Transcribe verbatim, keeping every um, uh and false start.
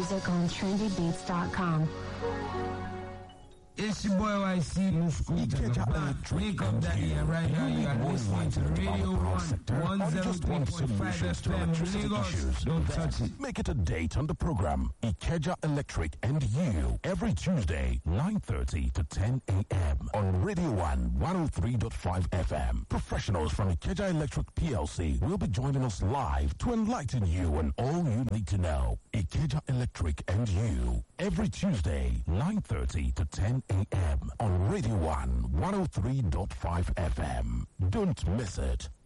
music on trendy beats dot com. It's your boy Y C Musku. Wake up that year right now. You are listening to Radio one, one oh three point five F M. Lagos. Don't touch it. Make it a date on the program. Ikeja Electric and you. Every Tuesday, nine thirty to ten a.m. on Radio one, one oh three point five F M. Professionals from Ikeja Electric P L C will be joining us live to enlighten you on all you need to know. Ikeja Electric and you. Every Tuesday, nine thirty to ten a.m. on Radio one, one oh three point five F M. Don't miss it.